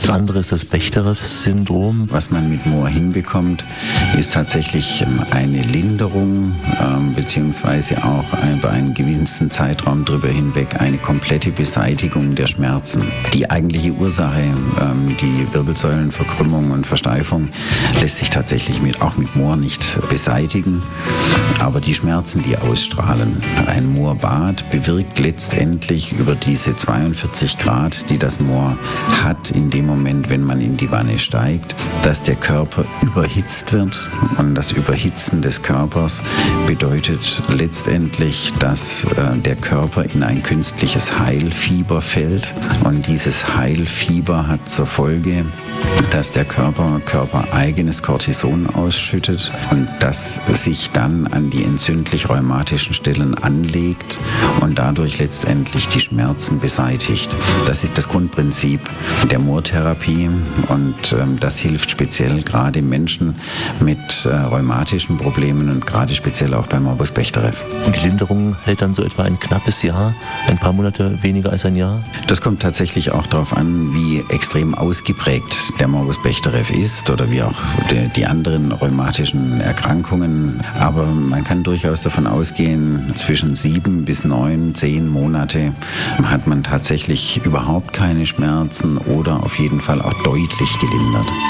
Das andere ist das Bechterew-Syndrom. Was man mit Moor hinbekommt, ist tatsächlich eine Linderung beziehungsweise auch über einen gewissen Zeitraum drüber hinweg eine komplette Beseitigung der Schmerzen. Die eigentliche Ursache, die Wirbelsäulenverkrümmung und Versteifung, lässt sich tatsächlich auch mit Moor nicht beseitigen. Aber die Schmerzen, die ausstrahlen, ein Moorbad bewirkt letztendlich über diese 42 Grad, die das Moor hat, in dem Moment, wenn man in die Wanne steigt, dass der Körper überhitzt wird. Und das Überhitzen des Körpers bedeutet letztendlich, dass der Körper in ein künstliches Heilfieber fällt. Und dieses Heilfieber hat zur Folge, dass der Körper eigenes Cortison ausschüttet und das sich dann an die entzündlich-rheumatischen Stellen anlegt und dadurch letztendlich die Schmerzen beseitigt. Das ist das Grundprinzip der Moortherapie und das hilft speziell gerade Menschen mit rheumatischen Problemen und gerade speziell auch bei Morbus Bechterew. Und die Linderung hält dann so etwa ein knappes Jahr, ein paar Monate weniger als ein Jahr? Das kommt tatsächlich auch darauf an, wie extrem ausgeprägt der Morbus Bechterew ist oder wie auch die anderen rheumatischen Erkrankungen. Aber man kann durchaus davon ausgehen, zwischen 7 bis 9, 10 Monate hat man tatsächlich überhaupt keine Schmerzen oder auf jeden Fall auch deutlich gelindert.